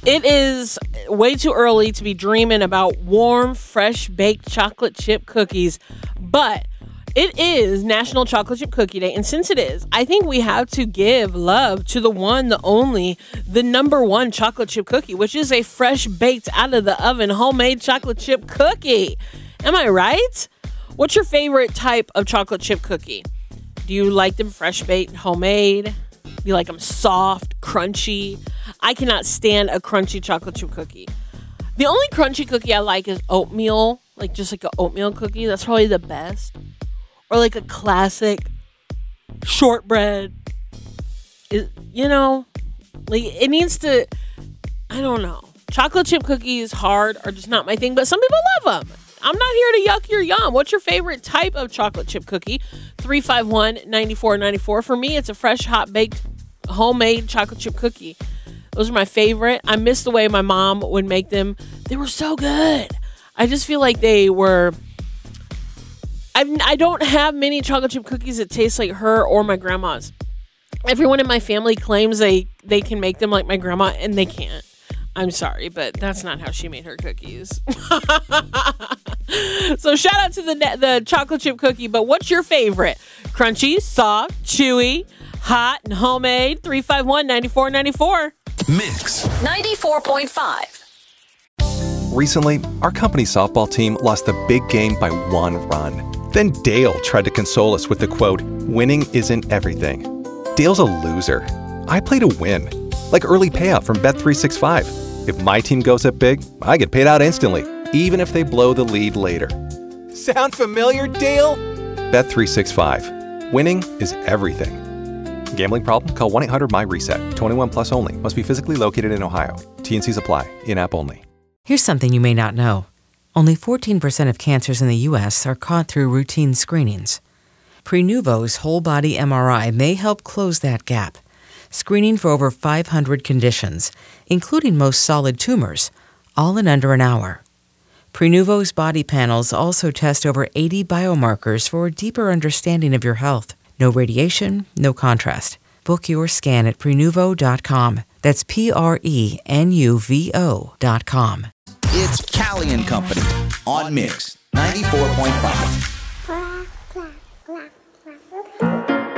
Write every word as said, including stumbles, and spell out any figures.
It is way too early to be dreaming about warm, fresh baked chocolate chip cookies, but it is National Chocolate Chip Cookie Day, and since it is, I think we have to give love to the one, the only, the number one chocolate chip cookie, which is a fresh baked out of the oven homemade chocolate chip cookie. Am I right? What's your favorite type of chocolate chip cookie? Do you like them fresh baked, homemade? Do you like them soft, crunchy? I cannot stand a crunchy chocolate chip cookie. The only crunchy cookie I like is oatmeal, like just like an oatmeal cookie. That's probably the best. Or like a classic shortbread. It, you know, like it needs to, I don't know. Chocolate chip cookies, hard, are just not my thing, but some people love them. I'm not here to yuck your yum. What's your favorite type of chocolate chip cookie? three five one, nine four nine four. For me, it's a fresh, hot-baked, homemade chocolate chip cookie. Those are my favorite. I miss the way my mom would make them. They were so good. I just feel like they were... I've, I don't have many chocolate chip cookies that taste like her or my grandma's. Everyone in my family claims they, they can make them like my grandma, and they can't. I'm sorry, but that's not how she made her cookies. So shout out to the the chocolate chip cookie, but what's your favorite? Crunchy, soft, chewy, hot, and homemade? three five one, nine four nine four. Mix ninety-four point five. Recently, our company softball team lost the big game by one run. Then Dale tried to console us with the quote, "Winning isn't everything." Dale's a loser. I play to win, like early payout from Bet three sixty-five. If my team goes up big, I get paid out instantly, even if they blow the lead later. Sound familiar, Dale? Bet three sixty-five. Winning is everything. Gambling problem? Call one eight hundred M Y reset. twenty-one plus only. Must be physically located in Ohio. T and Cs apply. In-app only. Here's something you may not know. Only fourteen percent of cancers in the U S are caught through routine screenings. Prenuvo's whole-body M R I may help close that gap, screening for over five hundred conditions, including most solid tumors, all in under an hour. Prenuvo's body panels also test over eighty biomarkers for a deeper understanding of your health. No radiation, no contrast. Book your scan at Prenuvo dot com. That's P R E N U V O dot com. It's Callie and Company on Mix ninety-four point five.